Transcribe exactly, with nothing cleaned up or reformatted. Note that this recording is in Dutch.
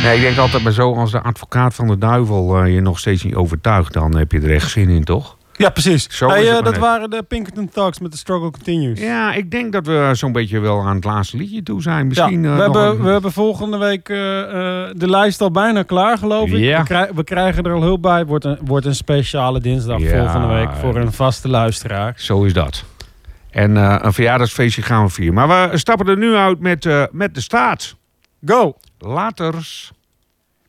Nee, ik denk altijd maar zo, als de advocaat van de duivel uh, je nog steeds niet overtuigt, dan heb je er echt zin in, toch? Ja, precies. Zo Hey, is het uh, maar dat net. waren de Pinkerton Thugs met The Struggle Continues. Ja, ik denk dat we zo'n beetje wel aan het laatste liedje toe zijn. Misschien, ja, uh, we, nog hebben, een... we hebben volgende week uh, uh, de lijst al bijna klaar, geloof ik. Ja. We, krij- we krijgen er al hulp bij. Wordt een, wordt een speciale dinsdag Ja. volgende week voor een vaste luisteraar. Zo is dat. En uh, een verjaardagsfeestje gaan we vieren. Maar we stappen er nu uit met, uh, met de staat. Go! Laters.